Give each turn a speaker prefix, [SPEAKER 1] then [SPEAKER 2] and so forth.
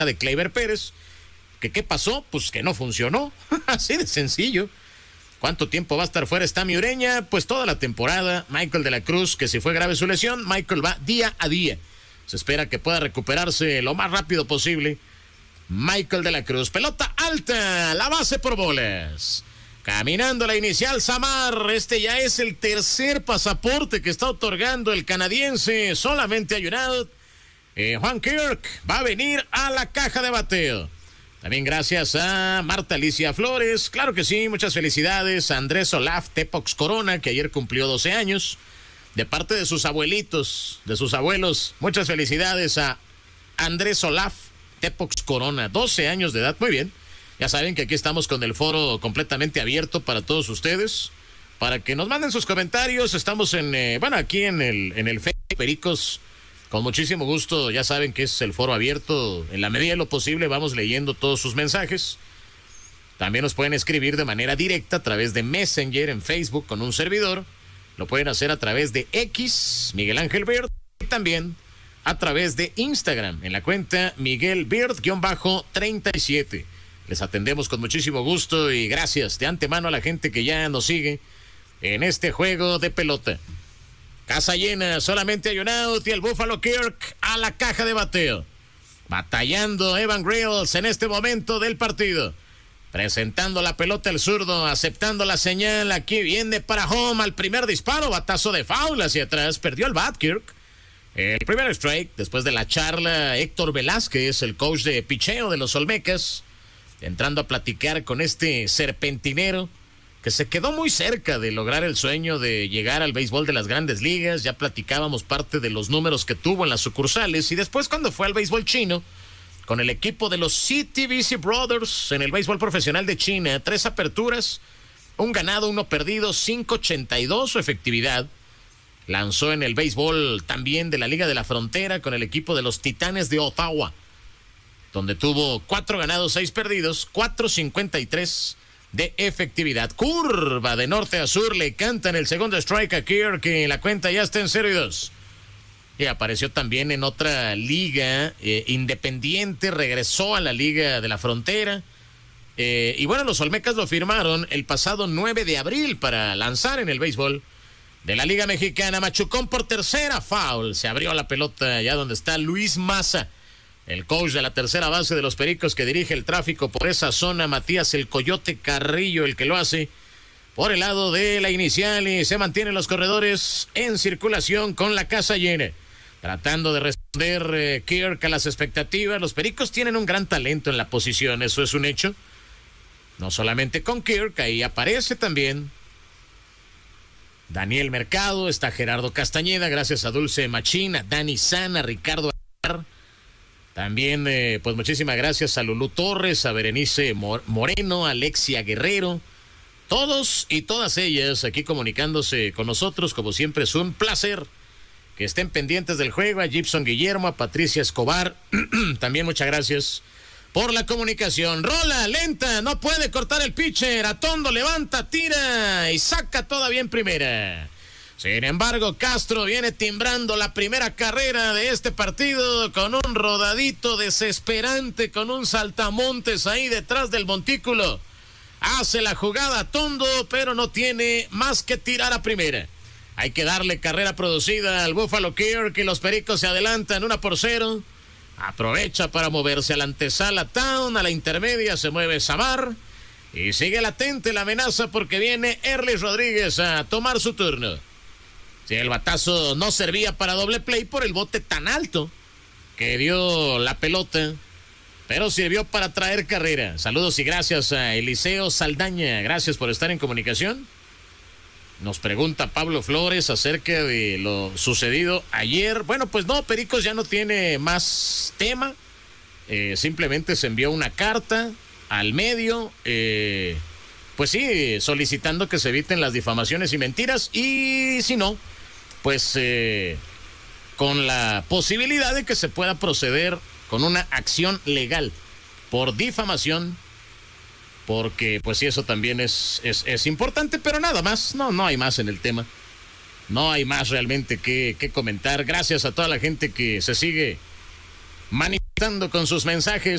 [SPEAKER 1] de Kleiber Pérez. ¿Qué pasó? Pues que no funcionó. Así de sencillo. ¿Cuánto tiempo va a estar fuera Stami Ureña? Pues toda la temporada. Michael de la Cruz, que si fue grave su lesión, Michael va día a día. Se espera que pueda recuperarse lo más rápido posible. Michael de la Cruz, pelota alta, la base por bolas. Caminando la inicial Samar, ya es el tercer pasaporte que está otorgando el canadiense, solamente ayudado. Juan Kirk va a venir a la caja de bateo. También gracias a Marta Alicia Flores, claro que sí, muchas felicidades a Andrés Olaf Tepox Corona, que ayer cumplió 12 años, de parte de sus abuelitos, de sus abuelos. Muchas felicidades a Andrés Olaf Tepox Corona, 12 años de edad, muy bien. Ya saben que aquí estamos con el foro completamente abierto para todos ustedes, para que nos manden sus comentarios. Estamos aquí en el Facebook Pericos, con muchísimo gusto. Ya saben que es el foro abierto. En la medida de lo posible vamos leyendo todos sus mensajes. También nos pueden escribir de manera directa a través de Messenger en Facebook con un servidor. Lo pueden hacer a través de X, Miguel Ángel Bird, y también a través de Instagram, en la cuenta Miguel Bird-37. Les atendemos con muchísimo gusto y gracias de antemano a la gente que ya nos sigue en este juego de pelota. Casa llena, solamente hay un out y el Buffalo Kirk a la caja de bateo. Batallando Evan Grills en este momento del partido. Presentando la pelota el zurdo, aceptando la señal. Aquí viene para home al primer disparo. Batazo de foul hacia atrás. Perdió el bat Kirk. El primer strike, después de la charla, Héctor Velázquez, el coach de picheo de los Olmecas, entrando a platicar con este serpentinero que se quedó muy cerca de lograr el sueño de llegar al béisbol de las grandes ligas. Ya platicábamos parte de los números que tuvo en las sucursales, y después cuando fue al béisbol chino con el equipo de los CTBC Brothers en el béisbol profesional de China, 3 aperturas, 1 ganado, 1 perdido, 5.82 su efectividad. Lanzó en el béisbol también de la Liga de la Frontera con el equipo de los Titanes de Ottawa, donde tuvo 4 ganados, 6 perdidos, 4.53 de efectividad. Curva de norte a sur, le cantan el segundo strike a Kirk, que la cuenta ya está en 0-2. Y apareció también en otra liga independiente, regresó a la Liga de la Frontera. Y bueno, los Olmecas lo firmaron el pasado 9 de abril para lanzar en el béisbol de la Liga Mexicana. Machucón por tercera, foul. Se abrió la pelota allá donde está Luis Maza, el coach de la tercera base de los Pericos, que dirige el tráfico por esa zona. Matías el Coyote Carrillo, el que lo hace por el lado de la inicial, y se mantienen los corredores en circulación con la casa llena, tratando de responder Kirk a las expectativas. Los Pericos tienen un gran talento en la posición, eso es un hecho. No solamente con Kirk, ahí aparece también Daniel Mercado, está Gerardo Castañeda, gracias a Dulce Machín, a Dani Sana, Ricardo Aguilar. También, pues muchísimas gracias a Lulú Torres, a Berenice Moreno, a Alexia Guerrero. Todos y todas ellas aquí comunicándose con nosotros. Como siempre es un placer que estén pendientes del juego. A Gibson Guillermo, a Patricia Escobar, también muchas gracias por la comunicación. Rola lenta, no puede cortar el pitcher. Atondo levanta, tira y saca todavía en primera. Sin embargo, Castro viene timbrando la primera carrera de este partido con un rodadito desesperante, con un saltamontes ahí detrás del montículo. Hace la jugada Atondo, pero no tiene más que tirar a primera. Hay que darle carrera producida al Buffalo Kirk, y los Pericos se adelantan 1-0. Aprovecha para moverse a la antesala Town, a la intermedia se mueve Samar, y sigue latente la amenaza porque viene Erlis Rodríguez a tomar su turno. Si el batazo no servía para doble play por el bote tan alto que dio la pelota, pero sirvió para traer carrera. Saludos y gracias a Eliseo Saldaña, gracias por estar en comunicación. Nos pregunta Pablo Flores acerca de lo sucedido ayer. Bueno, pues no, Pericos ya no tiene más tema. Simplemente se envió una carta al medio, pues sí, solicitando que se eviten las difamaciones y mentiras, y si no, pues con la posibilidad de que se pueda proceder con una acción legal por difamación, porque pues sí, eso también es importante, pero nada más, no hay más en el tema, no hay más realmente que comentar. Gracias a toda la gente que se sigue manifestando con sus mensajes.